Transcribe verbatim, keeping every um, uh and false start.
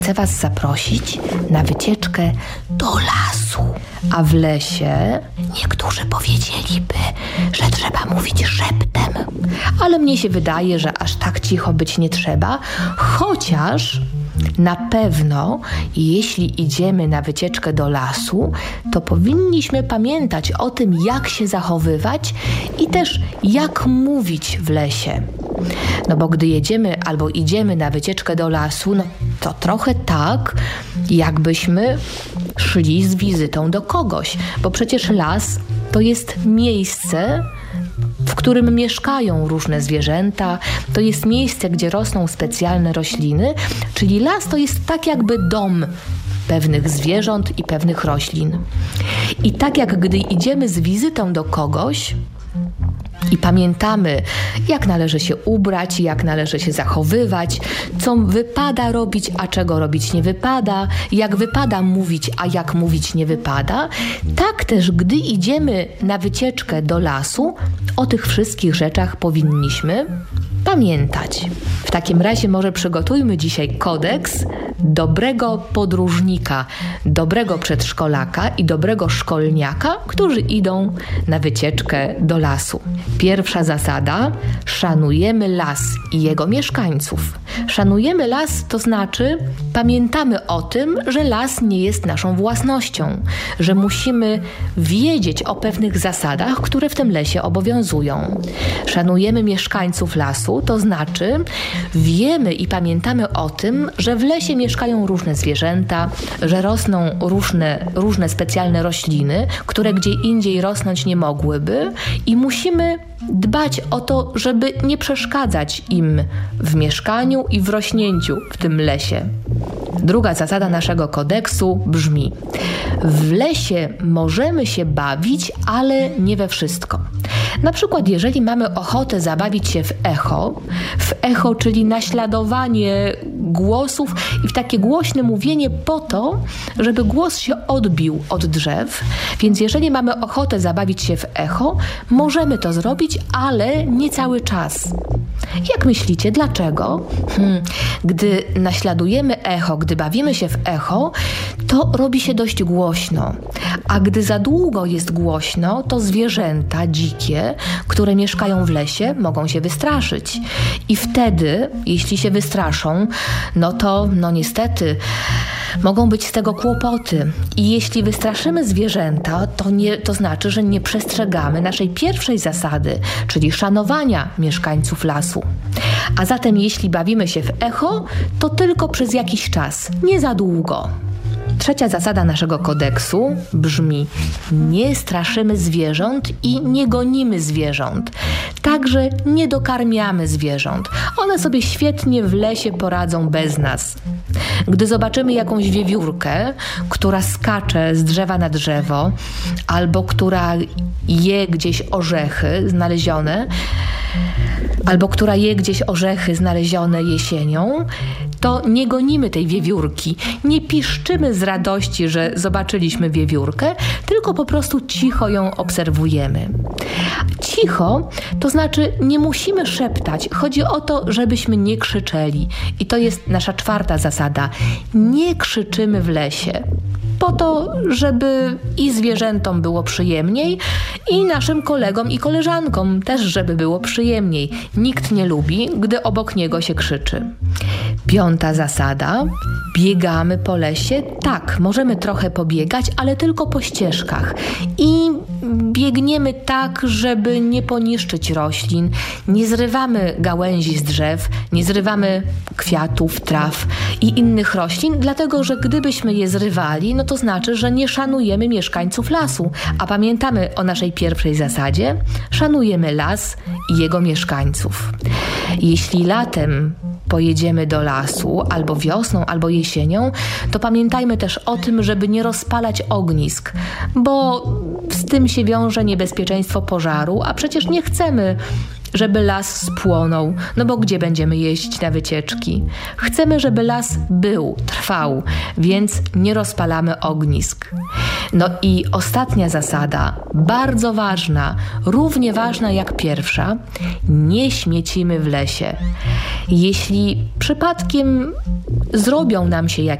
Chcę was zaprosić na wycieczkę do lasu. A w lesie niektórzy powiedzieliby, że trzeba mówić szeptem. Ale mnie się wydaje, że aż tak cicho być nie trzeba, chociaż na pewno, jeśli idziemy na wycieczkę do lasu, to powinniśmy pamiętać o tym, jak się zachowywać i też jak mówić w lesie. No bo gdy jedziemy albo idziemy na wycieczkę do lasu, no to trochę tak, jakbyśmy szli z wizytą do kogoś, bo przecież las to jest miejsce, w którym mieszkają różne zwierzęta, to jest miejsce, gdzie rosną specjalne rośliny, czyli las to jest tak jakby dom pewnych zwierząt i pewnych roślin. I tak jak gdy idziemy z wizytą do kogoś i pamiętamy, jak należy się ubrać, jak należy się zachowywać, co wypada robić, a czego robić nie wypada, jak wypada mówić, a jak mówić nie wypada, tak też, gdy idziemy na wycieczkę do lasu, o tych wszystkich rzeczach powinniśmy pamiętać. W takim razie może przygotujmy dzisiaj kodeks dobrego podróżnika, dobrego przedszkolaka i dobrego szkolniaka, którzy idą na wycieczkę do lasu. Pierwsza zasada: szanujemy las i jego mieszkańców. Szanujemy las, to znaczy pamiętamy o tym, że las nie jest naszą własnością, że musimy wiedzieć o pewnych zasadach, które w tym lesie obowiązują. Szanujemy mieszkańców lasu, to znaczy wiemy i pamiętamy o tym, że w lesie mieszkają różne zwierzęta, że rosną różne, różne specjalne rośliny, które gdzie indziej rosnąć nie mogłyby i musimy dbać o to, żeby nie przeszkadzać im w mieszkaniu i w rośnięciu w tym lesie. Druga zasada naszego kodeksu brzmi: w lesie możemy się bawić, ale nie we wszystko. Na przykład, jeżeli mamy ochotę zabawić się w echo, w echo, czyli naśladowanie głosów i w takie głośne mówienie po to, żeby głos się odbił od drzew, więc jeżeli mamy ochotę zabawić się w echo, możemy to zrobić, ale nie cały czas. Jak myślicie, dlaczego? Hmm. Gdy naśladujemy echo, gdy bawimy się w echo, to robi się dość głośno. A gdy za długo jest głośno, to zwierzęta dzikie, które mieszkają w lesie, mogą się wystraszyć. I wtedy, jeśli się wystraszą, no to, no niestety, mogą być z tego kłopoty. I jeśli wystraszymy zwierzęta, to, nie, to znaczy, że nie przestrzegamy naszej pierwszej zasady, czyli szanowania mieszkańców lasu. A zatem jeśli bawimy się w echo, to tylko przez jakiś czas, nie za długo. Trzecia zasada naszego kodeksu brzmi: nie straszymy zwierząt i nie gonimy zwierząt. Także nie dokarmiamy zwierząt. One sobie świetnie w lesie poradzą bez nas. Gdy zobaczymy jakąś wiewiórkę, która skacze z drzewa na drzewo, albo która je gdzieś orzechy znalezione, albo która je gdzieś orzechy znalezione jesienią, to nie gonimy tej wiewiórki, nie piszczymy z radości, że zobaczyliśmy wiewiórkę, tylko po prostu cicho ją obserwujemy. Cicho, to znaczy nie musimy szeptać. Chodzi o to, żebyśmy nie krzyczeli. I to jest nasza czwarta zasada. Nie krzyczymy w lesie. Po to, żeby i zwierzętom było przyjemniej, i naszym kolegom i koleżankom też, żeby było przyjemniej. Nikt nie lubi, gdy obok niego się krzyczy. Piąta zasada. Biegamy po lesie. Tak, możemy trochę pobiegać, ale tylko po ścieżkach. I biegniemy tak, żeby nie poniszczyć roślin. Nie zrywamy gałęzi z drzew, nie zrywamy kwiatów, traw i innych roślin, dlatego że gdybyśmy je zrywali, no to znaczy, że nie szanujemy mieszkańców lasu. A pamiętamy o naszej pierwszej zasadzie? Szanujemy las i jego mieszkańców. Jeśli latem pojedziemy do lasu, albo wiosną, albo jesienią, to pamiętajmy też o tym, żeby nie rozpalać ognisk, bo z tym się wiąże niebezpieczeństwo pożaru, a przecież nie chcemy, żeby las spłonął, no bo gdzie będziemy jeździć na wycieczki? Chcemy, żeby las był, trwał, więc nie rozpalamy ognisk. No i ostatnia zasada, bardzo ważna, równie ważna jak pierwsza, nie śmiecimy w lesie. Jeśli przypadkiem zrobią nam się jakieś